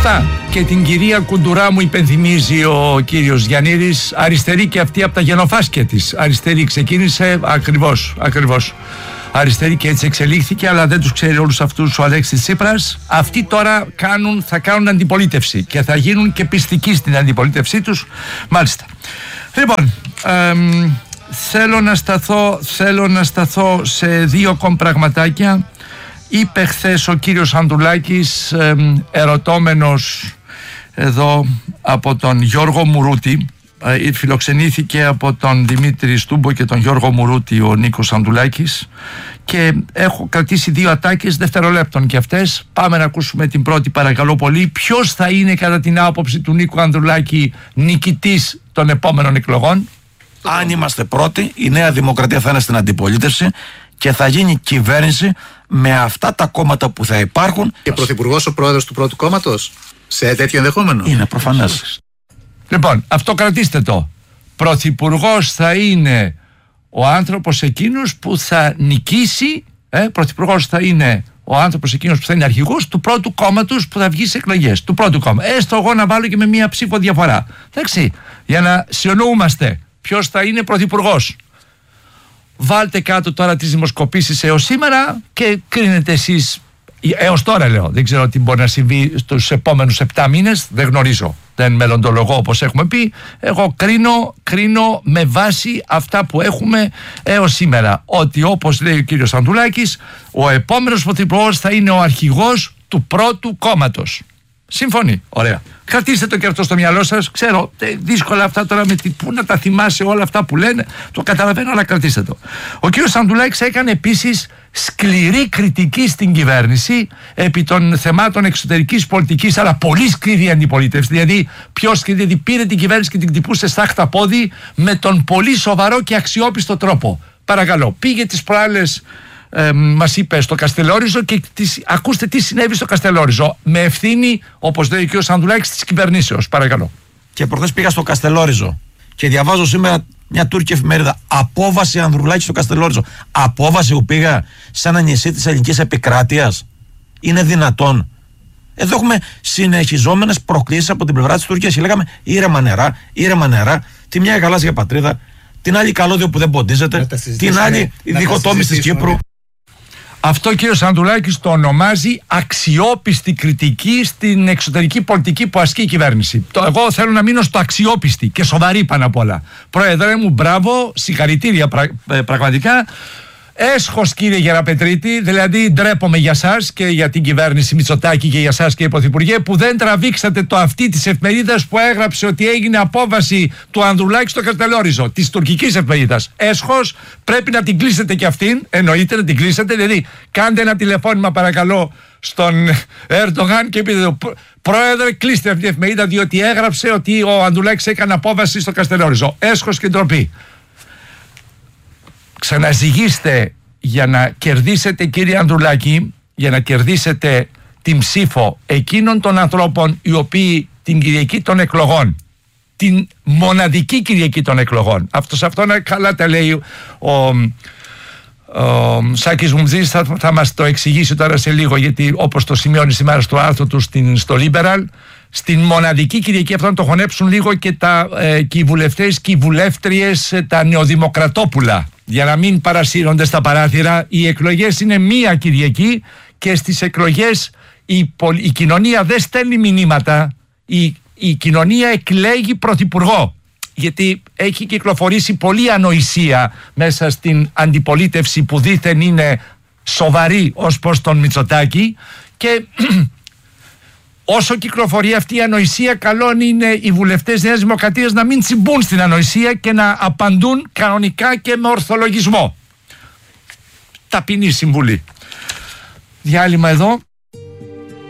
Σωστά. Και την κυρία Κουντουρά μου υπενθυμίζει ο κύριος Γιαννίδης, αριστερή και αυτή από τα γενοφάσκια της. Αριστερή ξεκίνησε, ακριβώς. Αριστερή και έτσι εξελίχθηκε, αλλά δεν τους ξέρει όλους αυτούς ο Αλέξης Τσίπρας. Αυτοί τώρα θα κάνουν αντιπολίτευση και θα γίνουν και πιστικοί στην αντιπολίτευσή τους. Μάλιστα. Λοιπόν, θέλω να σταθώ σε δύο ακόμη πραγματάκια. Είπε χθες ο κύριος Ανδρουλάκης, ερωτώμενος εδώ από τον Γιώργο Μουρούτη, φιλοξενήθηκε από τον Δημήτρη Στούμπο και τον Γιώργο Μουρούτη ο Νίκος Ανδρουλάκης, και έχω κρατήσει δύο ατάκες δευτερολέπτων και αυτές. Πάμε να ακούσουμε την πρώτη, παρακαλώ πολύ. Ποιος θα είναι κατά την άποψη του Νίκου Ανδρουλάκη νικητής των επόμενων εκλογών? Αν είμαστε πρώτοι, η Νέα Δημοκρατία θα είναι στην αντιπολίτευση και θα γίνει κυβέρνηση με αυτά τα κόμματα που θα υπάρχουν. Και πρωθυπουργός ο πρόεδρος του πρώτου κόμματος, σε τέτοιο ενδεχόμενο? Είναι προφανές. Λοιπόν, αυτό κρατήστε το. Πρωθυπουργός θα είναι ο άνθρωπος εκείνος που θα νικήσει, πρωθυπουργός θα είναι ο άνθρωπος εκείνος που θα είναι αρχηγός του πρώτου κόμματος που θα βγει σε εκλογές. Του πρώτου κόμμα. Έστω εγώ να βάλω και με μία ψήφο διαφορά. Εντάξει, για να συνοούμαστε ποιος θα είναι πρωθυπουργός. Βάλτε κάτω τώρα τις δημοσκοπήσεις έως σήμερα και κρίνετε εσείς. Έως τώρα λέω, δεν ξέρω τι μπορεί να συμβεί στους επόμενους 7 μήνες, δεν γνωρίζω, δεν μελλοντολογώ όπως έχουμε πει. Εγώ κρίνω με βάση αυτά που έχουμε έως σήμερα, ότι όπως λέει ο κύριος Ανδρουλάκης, ο επόμενος πρωθυπουργός θα είναι ο αρχηγός του πρώτου κόμματος. Συμφωνεί, ωραία. Κρατήστε το και αυτό στο μυαλό σας. Ξέρω, δύσκολα αυτά τώρα πού να τα θυμάσαι όλα αυτά που λένε. Το καταλαβαίνω, αλλά κρατήστε το. Ο κύριος Ανδρουλάκης έκανε επίσης σκληρή κριτική στην κυβέρνηση επί των θεμάτων εξωτερικής πολιτικής, αλλά πολύ σκληρή αντιπολίτευση. Δηλαδή, πιο σκληρή, δηλαδή πήρε την κυβέρνηση και την χτυπούσε στάχτα πόδι με τον πολύ σοβαρό και αξιόπιστο τρόπο. Παρακαλώ, πήγε τις προάλλες. Μας είπε στο Καστελόριζο και ακούστε τι συνέβη στο Καστελόριζο με ευθύνη, όπως λέει ο κ. Ανδρουλάκης, της κυβερνήσεως. Παρακαλώ. Και προχθές πήγα στο Καστελόριζο και διαβάζω σήμερα μια τουρκική εφημερίδα. Απόβαση Ανδρουλάκη στο Καστελόριζο. Απόβαση που πήγα σε ένα νησί της ελληνικής επικράτειας. Είναι δυνατόν? Εδώ έχουμε συνεχιζόμενες προκλήσεις από την πλευρά της Τουρκίας και λέγαμε ήρεμα νερά. Τη μια γαλάζια πατρίδα, την άλλη καλώδιο που δεν ποντίζεται, την άλλη η διχοτόμηση της Κύπρου. Αυτό ο κύριος Ανδρουλάκης το ονομάζει αξιόπιστη κριτική στην εξωτερική πολιτική που ασκεί η κυβέρνηση. Εγώ θέλω να μείνω στο αξιόπιστη και σοβαρή πάνω απ' όλα. Πρόεδρε μου, μπράβο, συγχαρητήρια πραγματικά. Έσχος κύριε Γεραπετρίτη, δηλαδή ντρέπομαι για σας και για την κυβέρνηση Μητσοτάκη και για σας κύριε Πρωθυπουργέ, που δεν τραβήξατε το αυτί της εφημερίδας που έγραψε ότι έγινε απόβαση του Ανδρουλάκη στο Καστελόριζο, της τουρκικής εφημερίδας. Έσχος, πρέπει να την κλείσετε και αυτήν, εννοείται να την κλείσετε, δηλαδή κάντε ένα τηλεφώνημα παρακαλώ στον Ερντογάν και πείτε πρόεδρε, κλείστε αυτή την εφημερίδα διότι έγραψε ότι ο Ανδρουλάκης έκανε απόβαση στο Καστελόριζο. Έσχος και ντροπή. Ξαναζυγίστε για να κερδίσετε κύριε Ανδρουλάκη, για να κερδίσετε την ψήφο εκείνων των ανθρώπων οι οποίοι την Κυριακή των εκλογών, την μοναδική Κυριακή των εκλογών, αυτό καλά τα λέει ο Σάκης Μουμζής, θα μας το εξηγήσει τώρα σε λίγο, γιατί όπως το σημειώνει σήμερα στο άρθρο του στο Liberal, στην μοναδική Κυριακή αυτόν το χωνέψουν λίγο και οι βουλευτές και οι βουλεύτριες, τα νεοδημοκρατόπουλα, για να μην παρασύρονται στα παράθυρα. Οι εκλογές είναι μία Κυριακή και στις εκλογές η κοινωνία δεν στέλνει μηνύματα, η κοινωνία εκλέγει πρωθυπουργό, γιατί έχει κυκλοφορήσει πολλή ανοησία μέσα στην αντιπολίτευση που δήθεν είναι σοβαρή ως προς τον Μητσοτάκη, και όσο κυκλοφορεί αυτή η ανοησία, καλό είναι οι βουλευτές Νέας Δημοκρατίας να μην τσιμπούν στην ανοησία και να απαντούν κανονικά και με ορθολογισμό. Ταπεινή συμβουλή. Διάλειμμα εδώ.